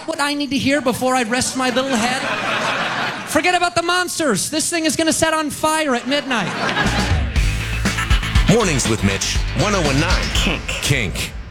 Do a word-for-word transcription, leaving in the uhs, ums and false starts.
what I need to hear before I rest my little head? Forget about the monsters. This thing is going to set on fire at midnight. Mornings with Mitch, one oh one nine Kink. Kink.